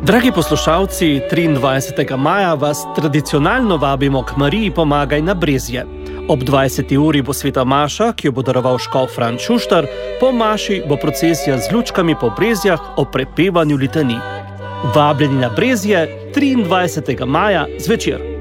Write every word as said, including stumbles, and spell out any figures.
Dragi poslušalci, triindvajsetega maja vas tradicionalno vabimo k Mariji Pomagaj na Brezje. Ob dvajseti uri bo sveta maša, ki jo bo daroval škof Franc Šuštar, po maši bo procesija z lučkami po Brezjah ob prepevanju litanij. Vabljeni na Brezje triindvajsetega maja zvečer.